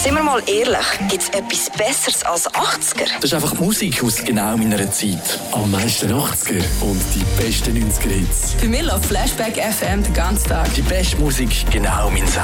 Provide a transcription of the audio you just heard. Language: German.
Sind wir mal ehrlich, gibt es etwas Besseres als 80er? Das ist einfach Musik aus genau meiner Zeit. Am meisten 80er und die besten 90er Hits. Bei mir läuft Flashback FM den ganzen Tag. Die beste Musik genau mein Sound.